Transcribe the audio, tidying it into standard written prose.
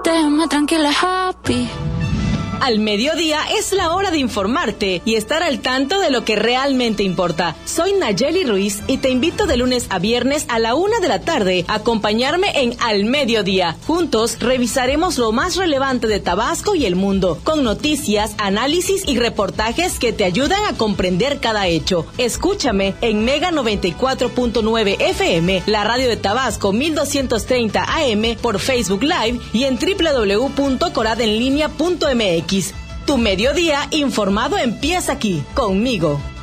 déjame tranquila, happy. Al mediodía es la hora de informarte y estar al tanto de lo que realmente importa. Soy Nayeli Ruiz y te invito de lunes a viernes a la 1 de la tarde a acompañarme en Al Mediodía. Juntos revisaremos lo más relevante de Tabasco y el mundo, con noticias, análisis y reportajes que te ayudan a comprender cada hecho. Escúchame en Mega 94.9 FM, la radio de Tabasco 1230 AM por Facebook Live y en www.coradenlinea.mx. Tu mediodía informado empieza aquí, conmigo.